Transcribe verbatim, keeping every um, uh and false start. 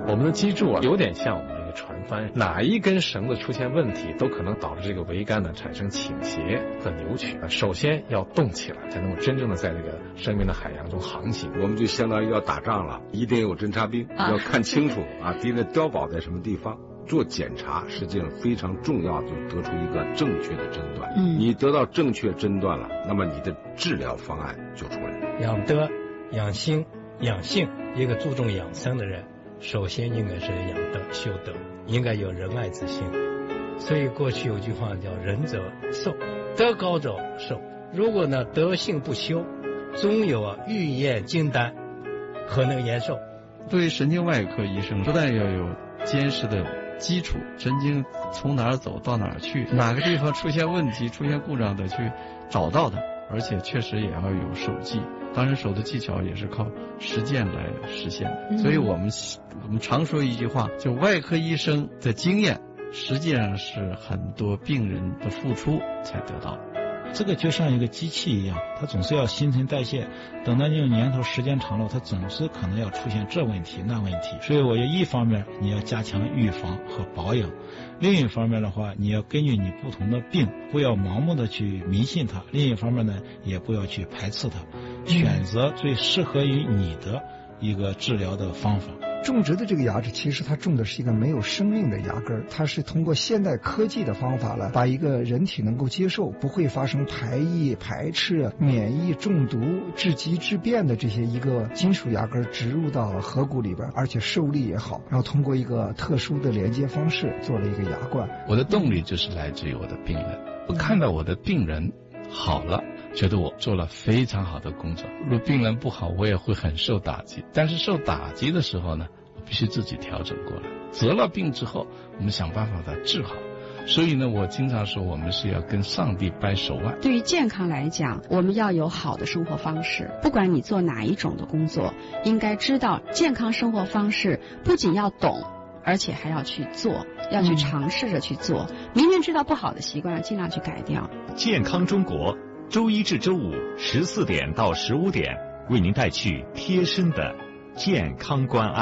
我们的脊柱啊，有点像我们这个船帆，哪一根绳子出现问题，都可能导致这个桅杆呢产生倾斜和扭曲。首先要动起来，才能够真正的在这个生命的海洋中航行。 我们就相当于要打仗了，一定有侦察兵，啊、要看清楚啊，敌人的碉堡在什么地方。做检查实际上非常重要，就得出一个正确的诊断。嗯，你得到正确诊断了，那么你的治疗方案就出来了。 养德、养心、养性，一个注重养生的人，首先应该是养德、修德，应该有仁爱之心。所以过去有句话叫仁者寿，德高者寿。如果呢德性不修，终有啊欲验金丹，何能延寿？ 作为神经外科医生，不但要有坚实的基础，神经从哪儿走到哪儿去，哪个地方出现问题出现故障得去找到它，而且确实也要有手技，当然手的技巧也是靠实践来实现的、嗯、所以我们我们常说一句话，就外科医生的经验实际上是很多病人的付出才得到的。 这个就像一个机器一样，它总是要新陈代谢，等到这个年头时间长了，它总是可能要出现这问题那问题。所以我觉得一方面你要加强预防和保养，另一方面的话，你要根据你不同的病，不要盲目的去迷信它，另一方面呢，也不要去排斥它，选择最适合于你的一个治疗的方法。 种植的这个牙齿，其实它种的是一个没有生命的牙根，它是通过现代科技的方法了，把一个人体能够接受，不会发生排异、排斥、免疫、中毒、致疾致变的这些一个金属牙根植入到颌骨里边，而且受力也好，然后通过一个特殊的连接方式做了一个牙冠。 我的动力就是来自于我的病人，我看到我的病人好了，觉得我做了非常好的工作。如果病人不好，我也会很受打击，但是受打击的时候呢，我必须自己调整过来。得了病之后，我们想办法把它治好。所以呢，我经常说我们是要跟上帝掰手腕。 对于健康来讲，我们要有好的生活方式，不管你做哪一种的工作，应该知道健康生活方式不仅要懂，而且还要去做，要去尝试着去做、嗯、明明知道不好的习惯尽量去改掉。 健康中国周一至周五十四点到十五点为您带去贴身的健康关爱。